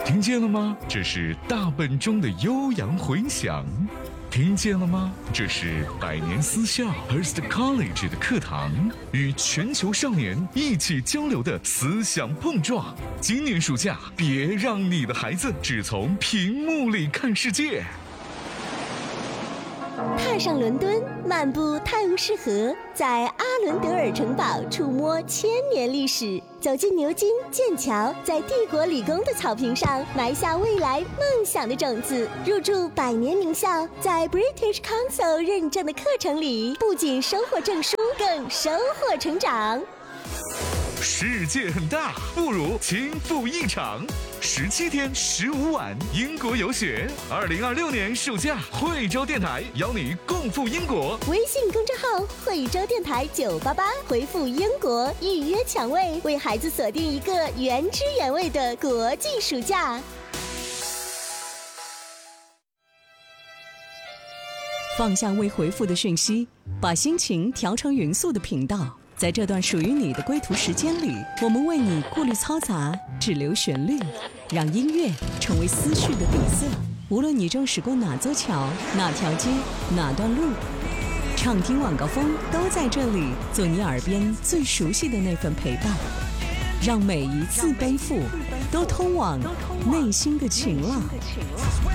听见了吗？这是大本钟的悠扬回响。听见了吗？这是百年私校 Hearst College 的课堂，与全球少年一起交流的思想碰撞。今年暑假，别让你的孩子只从屏幕里看世界。 踏上伦敦，漫步泰晤士河，在阿伦德尔城堡触摸1000年历史，走进牛津、剑桥，在帝国理工的草坪上埋下未来梦想的种子，入驻百年名校，在 British Council 认证的课程里，不仅收获证书，更收获成长。 世界很大，不如轻赴一场。17天15晚，英国游学。2026年暑假，惠州电台邀你共赴英国。 微信公众号惠州电台988，回复英国预约抢位，为孩子锁定一个原汁原味的国际暑假。 放下未回复的讯息，把心情调成匀速的频道。在这段属于你的归途时间里，我们为你过滤嘈杂，只留旋律，让音乐成为思绪的底色。无论你正驶过哪座桥、哪条街、哪段路，畅听晚高峰都在这里，做你耳边最熟悉的那份陪伴。让每一次背负都通往内心的晴朗。